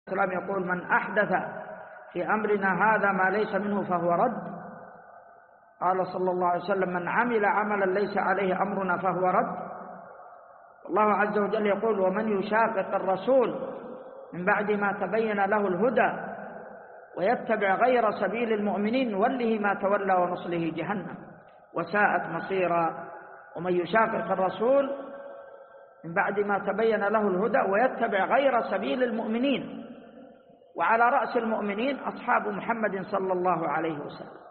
السلام يقول: من أحدث في أمرنا هذا ما ليس منه فهو رد. قال صلى الله عليه وسلم: من عمل عملا ليس عليه أمرنا فهو رد. الله عز وجل يقول: ومن يشاقق الرسول من بعد ما تبين له الهدى ويتبع غير سبيل المؤمنين نوله ما تولى ونصله جهنم وساءت مصيرا. ومن يشاقق الرسول من بعد ما تبين له الهدى ويتبع غير سبيل المؤمنين، وعلى رأس المؤمنين أصحاب محمد صلى الله عليه وسلم.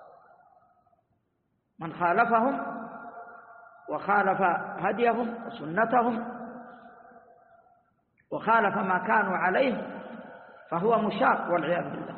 من خالفهم وخالف هديهم وسنتهم وخالف ما كانوا عليه فهو مشاق والعياذ بالله،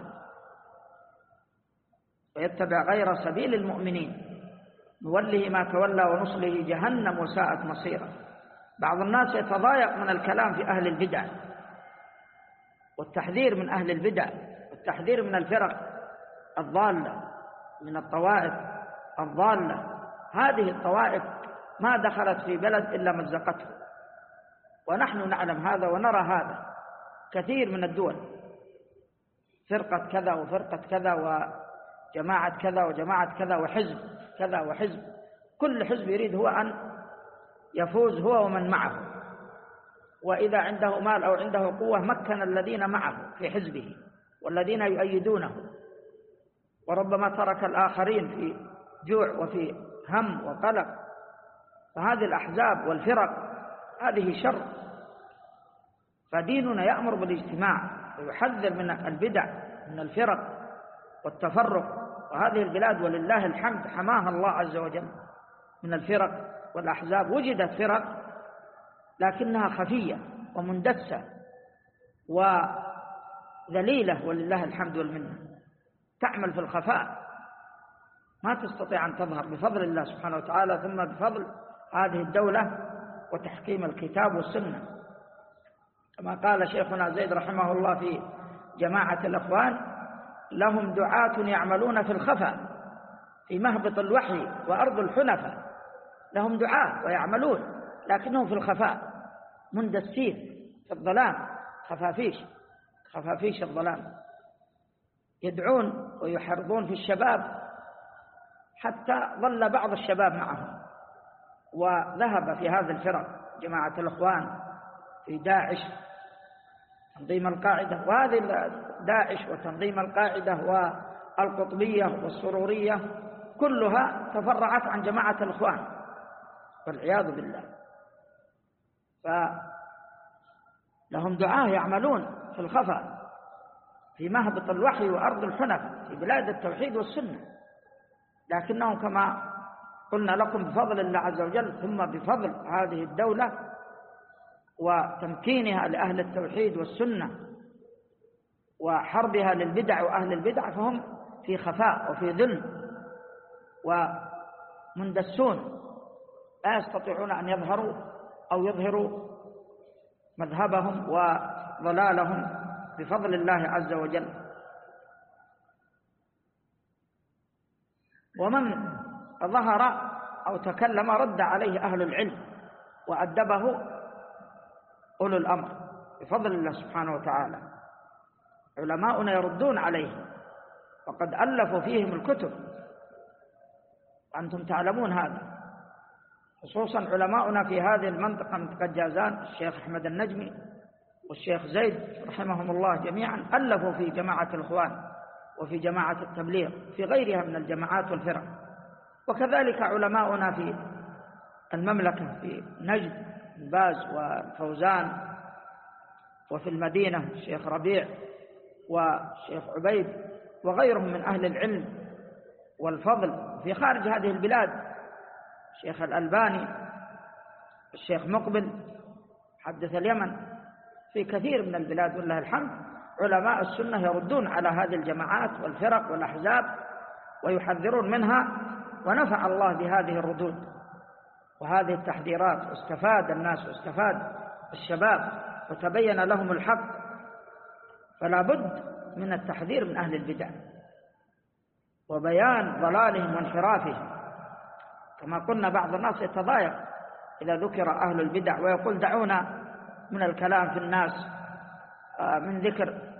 ويتبع غير سبيل المؤمنين نوله ما تولى ونصله جهنم وساءت مصيرا. بعض الناس يتضايق من الكلام في أهل البدع والتحذير من أهل البدع والتحذير من الفرق الضالة، من الطوائف الضالة. هذه الطوائف ما دخلت في بلد إلا مزقته، ونحن نعلم هذا ونرى هذا. كثير من الدول فرقة كذا وفرقة كذا وجماعة كذا وجماعة كذا وحزب كذا وحزب، كل حزب يريد هو أن يفوز هو ومن معه، وإذا عنده مال أو عنده قوة مكن الذين معه في حزبه والذين يؤيدونه، وربما ترك الآخرين في جوع وفي هم وقلق. فهذه الأحزاب والفرق هذه شر. فديننا يأمر بالاجتماع ويحذر من البدع من الفرق والتفرق. وهذه البلاد ولله الحمد حماها الله عز وجل من الفرق والأحزاب. وجدت فرق لكنها خفية ومندسة وذليلة ولله الحمد والمنة، تعمل في الخفاء، ما تستطيع أن تظهر بفضل الله سبحانه وتعالى، ثم بفضل هذه الدولة وتحكيم الكتاب والسنة. كما قال شيخنا زيد رحمه الله في جماعة الأخوان: لهم دعاة يعملون في الخفاء في مهبط الوحي وأرض الحنفاء. لهم دعاة ويعملون لكنهم في الخفاء، مندسين في الظلام، خفافيش الظلام، يدعون ويحرضون في الشباب، حتى ظل بعض الشباب معهم وذهب في هذه الفرق جماعة الأخوان في داعش، تنظيم القاعدة. وهذه داعش وتنظيم القاعدة والقطبية والسرورية كلها تفرعت عن جماعة الأخوان والعياذ بالله. فلهم دعاة يعملون في الخفاء في مهبط الوحي وأرض الحنفاء في بلاد التوحيد والسنة، لكنهم كما قلنا لكم بفضل الله عز وجل ثم بفضل هذه الدولة وتمكينها لأهل التوحيد والسنة وحربها للبدع وأهل البدع، فهم في خفاء وفي ذل ومندسون، لا يستطيعون أن يظهروا أو يظهروا مذهبهم وضلالهم بفضل الله عز وجل. ومن ظهر أو تكلم رد عليه أهل العلم وأدبه أولو الأمر بفضل الله سبحانه وتعالى. علماؤنا يردون عليه وقد ألفوا فيهم الكتب، وأنتم تعلمون هذا، خصوصا علماؤنا في هذه المنطقة، منطقة جازان، الشيخ أحمد النجمي والشيخ زيد رحمهم الله جميعا ألفوا في جماعة الإخوان وفي جماعة التبليغ في غيرها من الجماعات والفرق. وكذلك علماؤنا في المملكة في نجد بن باز والفوزان، وفي المدينة الشيخ ربيع والشيخ عبيد وغيرهم من أهل العلم والفضل. في خارج هذه البلاد الشيخ الألباني، الشيخ مقبل حدث اليمن، في كثير من البلاد والله الحمد علماء السنة يردون على هذه الجماعات والفرق والأحزاب ويحذرون منها، ونفع الله بهذه الردود وهذه التحذيرات، واستفاد الناس واستفاد الشباب وتبين لهم الحق. فلا بد من التحذير من أهل البدع وبيان ضلالهم وانحرافهم. كما قلنا بعض الناس يتضايق إذا ذكر أهل البدع ويقول: دعونا من الكلام في الناس من ذكر